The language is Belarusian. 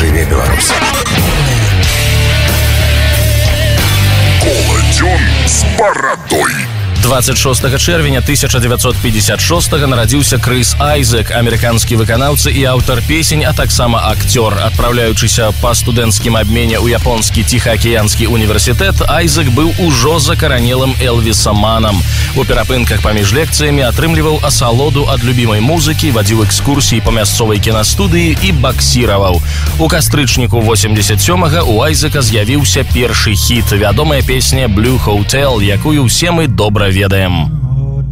Жыве Беларусь. Коладзён з барадой. 26 чэрвеня 1956 нарадзіўся Крыс Айзек, амерыканскі выканаўца і аўтар песень, а таксама акцёр. Адпраўляючыся па студэнцкім абмене ў японскі ціхаакіянскі універсітэт, Айзек быў ужо закаранелым Элвісаманам. У перапынках паміж лекцыямі атрымліваў асалоду ад любімай музыкі, вадзіў экскурсіі па мясцовай кінастудыі і баксіраваў. У кастрычніку 87-га у Айзека з'явіўся першы хіт, вядомая песня «Blue Hotel», якую ўсе мы добра ведаем.